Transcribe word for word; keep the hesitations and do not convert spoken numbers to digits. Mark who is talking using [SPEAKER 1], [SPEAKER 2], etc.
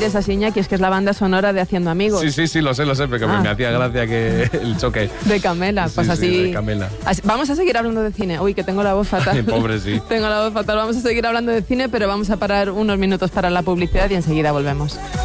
[SPEAKER 1] Aires así, Iñaki, es que es la banda sonora de Haciendo Amigos.
[SPEAKER 2] Sí, sí, sí, lo sé, lo sé, pero
[SPEAKER 1] Ah.
[SPEAKER 2] me, me hacía gracia que el choque.
[SPEAKER 1] De Camela, pues
[SPEAKER 2] Sí,
[SPEAKER 1] así,
[SPEAKER 2] sí, de Camela.
[SPEAKER 1] así- Vamos a seguir hablando de cine. Uy, que tengo la voz fatal.
[SPEAKER 2] Ay, pobre, sí.
[SPEAKER 1] Tengo la voz fatal. Vamos a seguir hablando de cine, pero vamos a parar unos minutos para la publicidad y enseguida volvemos.